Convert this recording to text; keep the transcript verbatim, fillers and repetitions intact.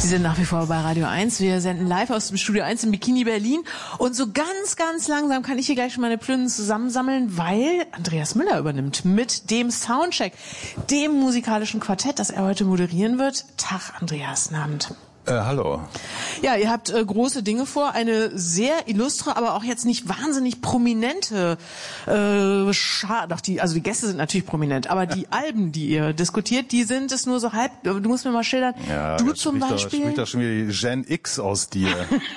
Sie sind nach wie vor bei Radio eins. Wir senden live aus dem Studio eins in Bikini Berlin. Und so ganz, ganz langsam kann ich hier gleich schon meine Plünnen zusammensammeln, weil Andreas Müller übernimmt mit dem Soundcheck, dem musikalischen Quartett, das er heute moderieren wird. Tag, Andreas, guten Abend. Äh, hallo. Ja, ihr habt äh, große Dinge vor, eine sehr illustre, aber auch jetzt nicht wahnsinnig prominente äh, Schar, doch die, also die Gäste sind natürlich prominent, aber die Alben, die ihr diskutiert, die sind es nur so halb, du musst mir mal schildern, Ja, du zum Beispiel. Beispiel. Da spricht doch schon wieder die Gen X aus dir.